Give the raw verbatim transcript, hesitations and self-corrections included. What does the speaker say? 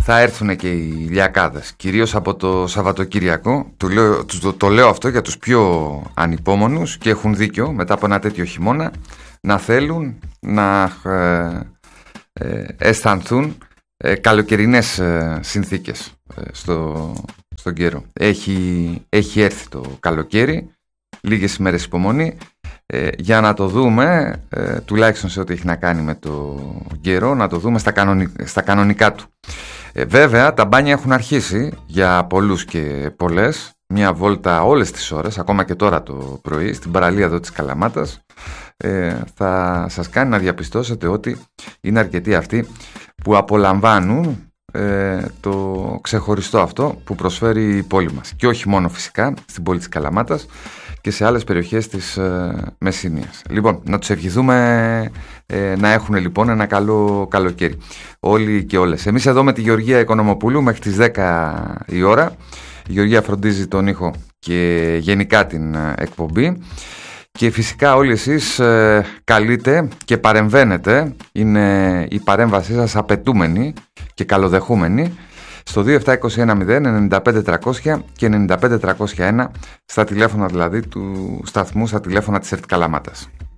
θα έρθουν και οι ηλιακάδες, κυρίως από το Σαββατοκύριακο. Το λέω, το, το λέω αυτό για τους πιο ανυπόμονους και έχουν δίκιο μετά από ένα τέτοιο χειμώνα να θέλουν να ε, ε, αισθανθούν ε, καλοκαιρινές ε, συνθήκες ε, στο, στον καιρό. Έχει, έχει έρθει το καλοκαίρι, λίγες ημέρες υπομονή ε, για να το δούμε, ε, τουλάχιστον σε ό,τι έχει να κάνει με το καιρό, να το δούμε στα, κανονι, στα κανονικά του. Ε, βέβαια τα μπάνια έχουν αρχίσει για πολλούς και πολλές, μια βόλτα όλες τις ώρες, ακόμα και τώρα το πρωί στην παραλία εδώ της Καλαμάτας, ε, θα σας κάνει να διαπιστώσετε ότι είναι αρκετοί αυτοί που απολαμβάνουν ε, το ξεχωριστό αυτό που προσφέρει η πόλη μας, και όχι μόνο φυσικά στην πόλη της Καλαμάτας και σε άλλες περιοχές της ε, Μεσσηνίας. Λοιπόν, να τους ευχηθούμε ε, να έχουν λοιπόν ένα καλό καλοκαίρι όλοι και όλες. Εμείς εδώ με τη Γεωργία Οικονομοπούλου μέχρι τις δέκα η ώρα. Η Γεωργία φροντίζει τον ήχο και γενικά την εκπομπή. Και φυσικά όλοι εσείς ε, καλείτε και παρεμβαίνετε. Είναι η παρέμβασή σας απαιτούμενη και καλοδεχούμενη στο δύο επτά δύο ένα μηδέν εννιά πέντε τριακόσια και εννιά πέντε τριακόσια ένα, στα τηλέφωνα δηλαδή του σταθμού, στα τηλέφωνα της ΕΡΤ Καλαμάτας.